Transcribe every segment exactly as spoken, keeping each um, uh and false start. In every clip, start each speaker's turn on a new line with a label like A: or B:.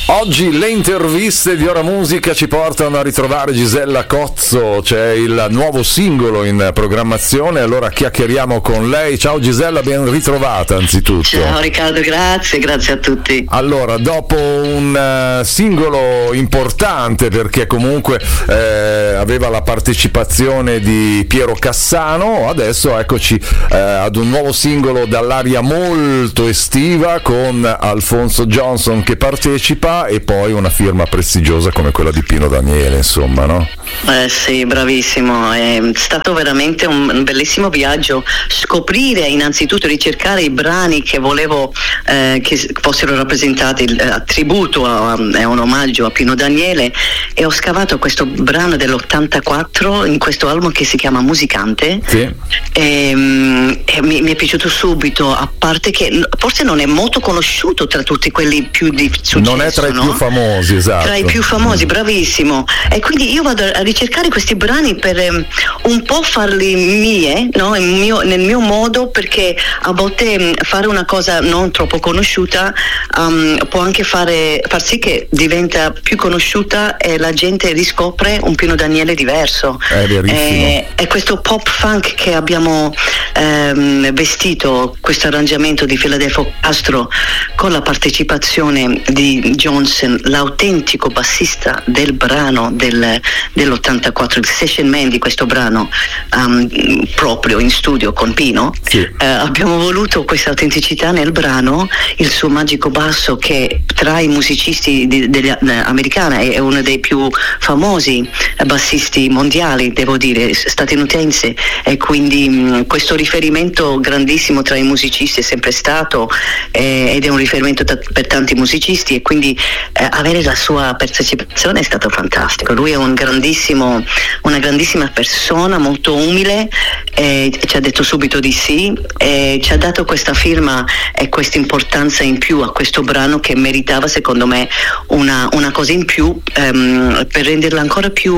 A: Oggi le interviste di Ora Musica ci portano a ritrovare Gisella Cozzo, c'è il nuovo singolo in programmazione, allora chiacchieriamo con lei. Ciao Gisella, ben ritrovata anzitutto.
B: Ciao Riccardo, grazie, grazie a tutti.
A: Allora, dopo un uh, singolo importante, perché comunque eh, aveva la partecipazione di Piero Cassano, adesso eccoci eh, ad un nuovo singolo dall'aria molto estiva con Alfonso Johnson che partecipa e poi una firma prestigiosa come quella di Pino Daniele, insomma, no?
B: Eh sì, bravissimo, è stato veramente un bellissimo viaggio, scoprire innanzitutto, ricercare i brani che volevo eh, che fossero rappresentati a tributo, a, a un omaggio a Pino Daniele, e ho scavato questo brano dell'ottantaquattro in questo album che si chiama Musicante.
A: Sì.
B: e, e mi, mi è piaciuto subito, a parte che forse non è molto conosciuto tra tutti quelli più di successo,
A: non è tra i
B: no?
A: più famosi, esatto.
B: Tra i più famosi, bravissimo. E quindi io vado a ricercare questi brani per um, un po' farli mie, no? Il mio, nel mio modo, perché a volte um, fare una cosa non troppo conosciuta um, può anche fare far sì che diventa più conosciuta e la gente riscopre un Pino Daniele diverso.
A: È verissimo.
B: E, e questo pop funk che abbiamo um, vestito, questo arrangiamento di Philadelphia Castro con la partecipazione di Johnson, l'autentico bassista del brano del, dell'ottantaquattro, il session man di questo brano, um, proprio in studio con Pino.
A: Sì.
B: Uh, abbiamo voluto questa autenticità nel brano, il suo magico basso che tra i musicisti di, degli, uh, americana è, è uno dei più famosi bassisti mondiali, devo dire, statunitense, e quindi um, questo riferimento grandissimo tra i musicisti è sempre stato eh, ed è un riferimento t- per tanti musicisti, e quindi eh, avere la sua partecipazione è stato fantastico. Lui è un grandissimo, una grandissima persona, molto umile, e ci ha detto subito di sì, e ci ha dato questa firma e questa importanza in più a questo brano che meritava, secondo me, una, una cosa in più um, per renderla ancora più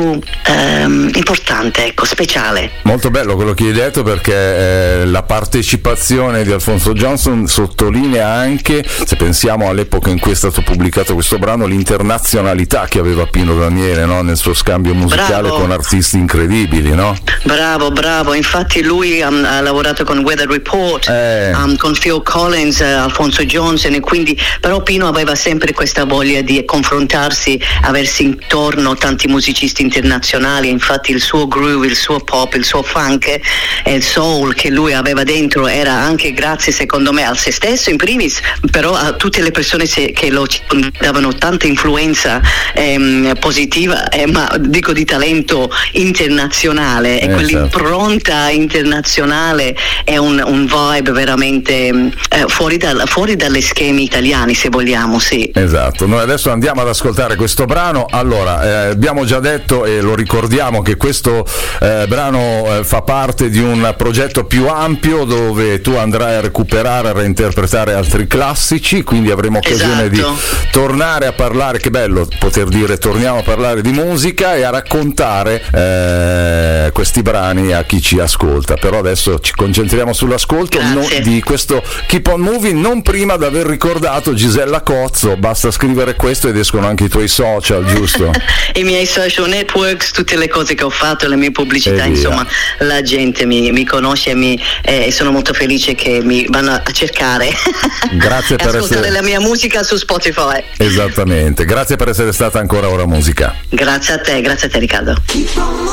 B: um, importante, ecco, speciale.
A: Molto bello quello che hai detto, perché eh, la partecipazione di Alfonso Johnson sottolinea anche, se pensiamo all'epoca in cui è stato pubblicato questo brano, l'internazionalità che aveva Pino Daniele, no? Nel suo scambio musicale. Bravo. Con artisti incredibili, no?
B: Bravo, bravo, infatti lui um, ha lavorato con Weather Report, eh. um, con Phil Collins, uh, Alfonso Johnson, e quindi però Pino aveva sempre questa voglia di confrontarsi, aversi intorno tanti musicisti internazionali, infatti il suo groove, il suo pop, il suo funk e il soul che lui aveva dentro era anche grazie, secondo me, a se stesso in primis, però a tutte le persone se, che lo davano tanta influenza ehm, positiva, eh, ma dico di talento internazionale, e eh, quell'impronta certo. internazionale è un, un vibe veramente eh, fuori, dal, fuori dalle schemi italiani, se vogliamo, sì.
A: Esatto, noi adesso andiamo ad ascoltare questo brano. Allora, eh, abbiamo già detto e lo ricordiamo che questo eh, brano eh, fa parte di un progetto più ampio dove tu andrai a recuperare, a reinterpretare altri classici, quindi avremo occasione
B: esatto.
A: di tornare a parlare, che bello poter dire torniamo a parlare di musica e a raccontare eh, questi brani a chi ci ascolta. Però adesso ci concentriamo sull'ascolto no, di questo Keep on Moving, non prima di aver ricordato Gisella Cozzo. Basta scrivere questo ed escono anche i tuoi social, giusto?
B: I miei social networks, tutte le cose che ho fatto, le mie pubblicità, insomma la gente mi, mi conosce e mi, eh, sono molto felice che mi vanno a cercare.
A: Grazie per
B: ascoltare
A: essere...
B: la mia musica su Spotify.
A: Esattamente, grazie per essere stata ancora Ora Musica.
B: Grazie a te, grazie a te Riccardo.